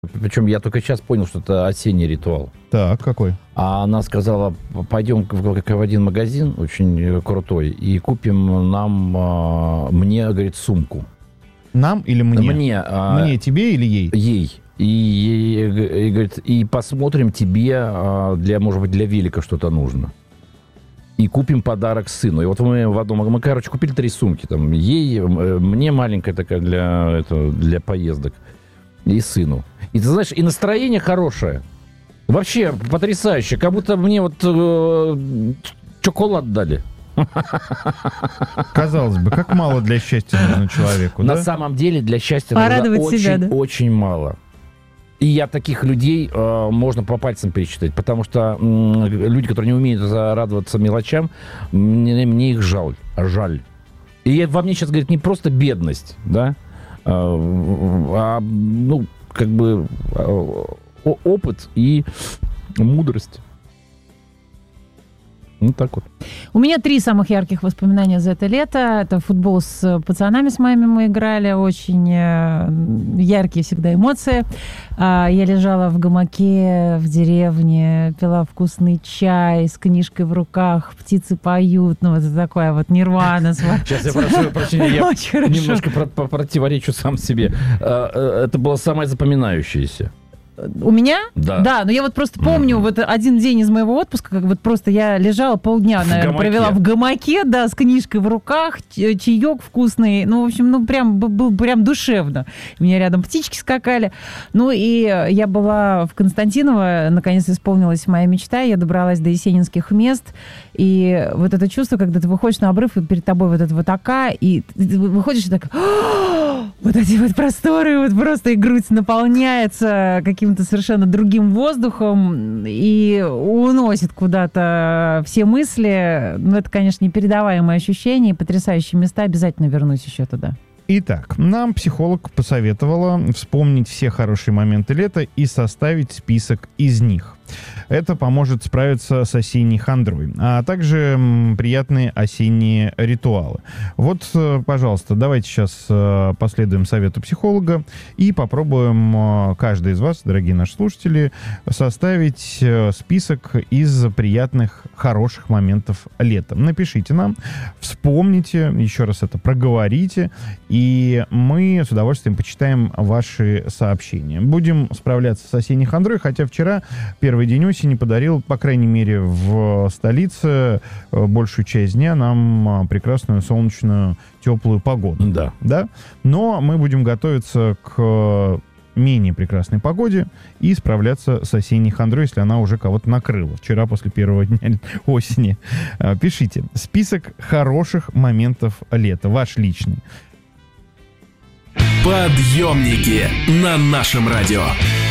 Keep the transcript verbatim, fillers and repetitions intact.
Причем я только сейчас понял, что это осенний ритуал. Так, какой? А она сказала, пойдем в, в один магазин, очень крутой, и купим нам, мне, говорит, сумку. Нам или мне? Мне. Мне, тебе или ей? Ей. И, и, и, говорит, и посмотрим тебе, для, может быть, для велика что-то нужно. И купим подарок сыну. И вот мы в одном... Мы, короче, купили три сумки. Там, ей, мне маленькая такая для, это, для поездок. И сыну. И ты знаешь, и настроение хорошее. Вообще потрясающе. Как будто мне вот э, шоколад дали. Казалось бы, как мало для счастья нужно человеку, На да? самом деле для счастья Порадовать нужно себя, очень, да? очень мало. И я таких людей э, можно по пальцам пересчитать, потому что э, люди, которые не умеют радоваться мелочам, мне, мне их жаль, жаль. И во мне сейчас, говорит, не просто бедность, да, а, ну, как бы опыт и мудрость. Ну, так вот. У меня три самых ярких воспоминания за это лето. Это футбол с пацанами, с моими мы играли. Очень яркие всегда эмоции. Я лежала в гамаке в деревне, пила вкусный чай с книжкой в руках, птицы поют. Ну, вот это такое вот нирвана. Сейчас я прошу прощения, я немножко противоречу сам себе. Это было самое запоминающееся. У меня? Да. Да, но я вот просто помню, mm-hmm. вот один день из моего отпуска, как вот просто я лежала полдня, в наверное, гамаке. провела в гамаке, да, с книжкой в руках, чаек вкусный, ну, в общем, ну, прям, был прям душевно. У меня рядом птички скакали. Ну, и я была в Константиново, наконец исполнилась моя мечта, я добралась до Есенинских мест, и вот это чувство, когда ты выходишь на обрыв, и перед тобой вот эта вот ока, и ты выходишь и так, вот эти вот просторы, вот просто и грудь наполняется каким-то совершенно другим воздухом и уносит куда-то все мысли. Ну, это, конечно, непередаваемые ощущения, потрясающие места. Обязательно вернусь еще туда. Итак, нам психолог посоветовала вспомнить все хорошие моменты лета и составить список из них. Это поможет справиться с осенней хандрой, а также м, приятные осенние ритуалы. Вот, пожалуйста, давайте сейчас э, последуем совету психолога и попробуем, э, каждый из вас, дорогие наши слушатели, составить э, список из приятных, хороших моментов лета. Напишите нам, вспомните, еще раз это проговорите, и мы с удовольствием почитаем ваши сообщения. Будем справляться с осенней хандрой, хотя вчера первый день осени подарил, по крайней мере, в столице большую часть дня нам прекрасную солнечную теплую погоду. Да. Да? Но мы будем готовиться к менее прекрасной погоде и справляться с осенней хандрой, если она уже кого-то накрыла вчера после первого дня осени. Пишите список хороших моментов лета, ваш личный. Подъемники на нашем радио.